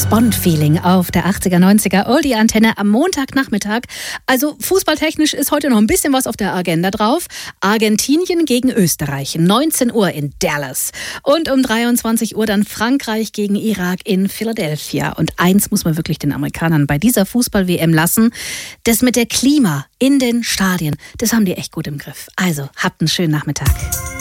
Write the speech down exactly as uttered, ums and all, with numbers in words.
Das Bond-Feeling auf der achtziger, neunziger Oldie-Antenne am Montagnachmittag. Also fußballtechnisch ist heute noch ein bisschen was auf der Agenda drauf. Argentinien gegen Österreich, neunzehn Uhr in Dallas. Und um dreiundzwanzig Uhr dann Frankreich gegen Irak in Philadelphia. Und eins muss man wirklich den Amerikanern bei dieser Fußball-W M lassen. Das mit der Klima in den Stadien, das haben die echt gut im Griff. Also, habt einen schönen Nachmittag.